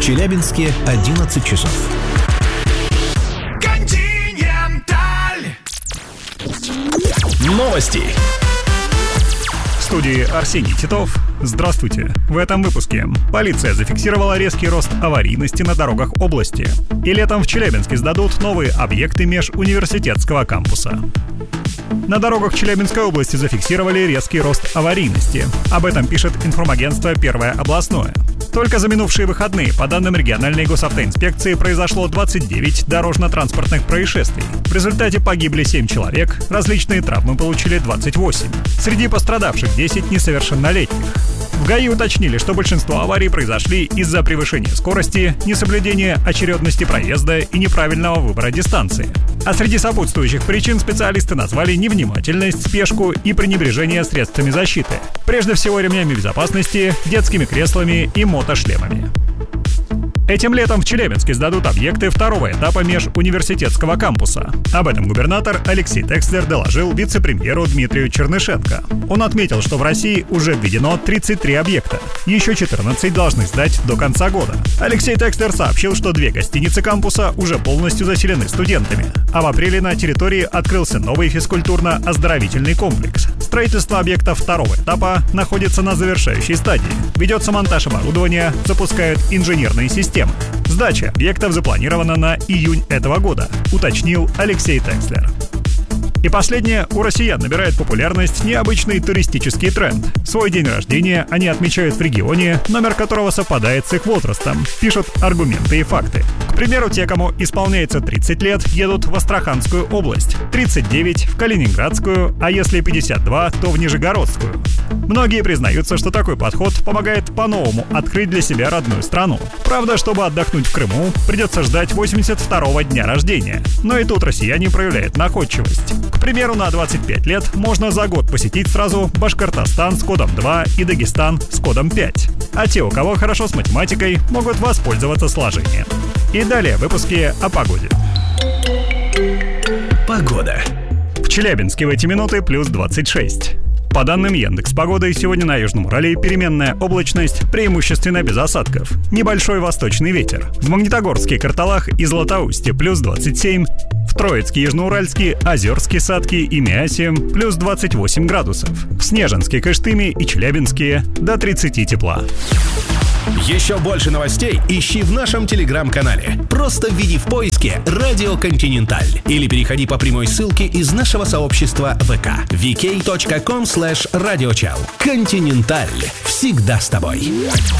Челябинске 11 часов. Новости. В студии Арсений Титов. Здравствуйте. В этом выпуске. Полиция зафиксировала резкий рост аварийности на дорогах области. И летом в Челябинске сдадут новые объекты межуниверситетского кампуса. На дорогах Челябинской области зафиксировали резкий рост аварийности. Об этом пишет информагентство «Первое областное». Только за минувшие выходные, по данным региональной госавтоинспекции, произошло 29 дорожно-транспортных происшествий. В результате погибли 7 человек, различные травмы получили 28. Среди пострадавших 10 несовершеннолетних. В ГАИ уточнили, что большинство аварий произошли из-за превышения скорости, несоблюдения очередности проезда и неправильного выбора дистанции. А среди сопутствующих причин специалисты назвали невнимательность, спешку и пренебрежение средствами защиты. Прежде всего ремнями безопасности, детскими креслами и мотошлемами. Этим летом в Челябинске сдадут объекты второго этапа межуниверситетского кампуса. Об этом губернатор Алексей Текслер доложил вице-премьеру Дмитрию Чернышенко. Он отметил, что в России уже введено 33 объекта. Еще 14 должны сдать до конца года. Алексей Текслер сообщил, что 2 гостиницы кампуса уже полностью заселены студентами. А в апреле на территории открылся новый физкультурно-оздоровительный комплекс. Строительство объекта второго этапа находится на завершающей стадии. Ведется монтаж оборудования, запускают инженерные системы. Сдача объектов запланирована на июнь этого года, уточнил Алексей Текслер. И последнее, у россиян набирает популярность необычный туристический тренд. Свой день рождения они отмечают в регионе, номер которого совпадает с их возрастом, пишут «Аргументы и факты». К примеру, те, кому исполняется 30 лет, едут в Астраханскую область, 39 — в Калининградскую, а если 52, то в Нижегородскую. Многие признаются, что такой подход помогает по-новому открыть для себя родную страну. Правда, чтобы отдохнуть в Крыму, придется ждать 82-го дня рождения. Но и тут россияне проявляют находчивость. К примеру, на 25 лет можно за год посетить сразу Башкортостан с кодом 2 и Дагестан с кодом 5. А те, у кого хорошо с математикой, могут воспользоваться сложением. И далее в выпуске о погоде. Погода. В Челябинске в эти минуты плюс 26. По данным Яндекс.Погоды, сегодня на Южном Урале переменная облачность, преимущественно без осадков. Небольшой восточный ветер. В Магнитогорске, Карталах и Златоусте плюс 27. В Троицке, Южноуральске, Озерске, Сатке и Миасе плюс 28 градусов. В Снежинске, Кыштыме и Челябинске до 30 тепла. Еще больше новостей ищи в нашем телеграм-канале. Просто введи в поиске «Радио Континенталь» или переходи по прямой ссылке из нашего сообщества ВК vk.com/radiochal. Континенталь. Всегда с тобой.